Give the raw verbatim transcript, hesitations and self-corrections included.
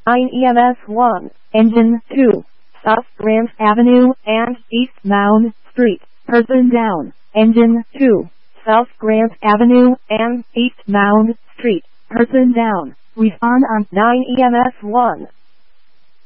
nine E M S one, Engine two, South Grant Avenue and East Mound Street, person down. Engine two, South Grant Avenue and East Mound Street, person down. Respond on nine E M S one.